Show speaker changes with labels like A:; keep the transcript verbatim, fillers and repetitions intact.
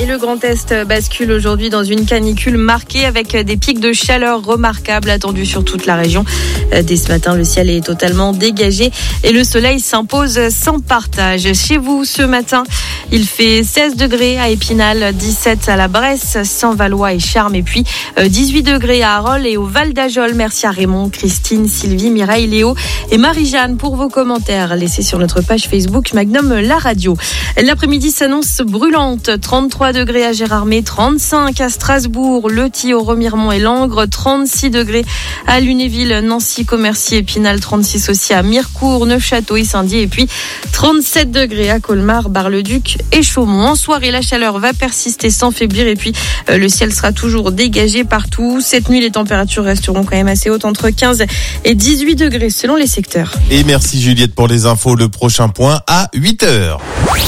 A: le Grand Est bascule aujourd'hui dans une canicule marquée avec des pics de chaleur remarquables attendus sur toute la région. Dès ce matin, le ciel est totalement dégagé et le soleil s'impose sans partage. Chez vous, ce matin, il fait seize degrés à Épinal, dix-sept à la Bresse, Saint-Valois et Charmes, et puis dix-huit degrés à Arolles et au Val d'Ajol. Merci à Raymond, Christine, Sylvie, Mireille, Léo et Marie-Jeanne pour vos commentaires laissés sur notre page Facebook Magnum La Radio. L'après-midi s'annonce brûlante. trente-trois degrés à Gérardmer, trente-cinq à Strasbourg, Le Thillot, Remiremont et Langres, trente-six degrés à Lunéville, Nancy, Commercy, Épinal, trente-six aussi à Mirecourt, Neufchâteau et Saint-Dié, et puis trente-sept degrés à Colmar, Bar-le-Duc et Chaumont. En soirée, la chaleur va persister sans faiblir et puis euh, le ciel sera toujours dégagé partout. Cette nuit, les températures resteront quand même assez hautes, entre quinze et dix-huit degrés selon les secteurs.
B: Et merci Juliette pour les infos. Le prochain point à huit heures.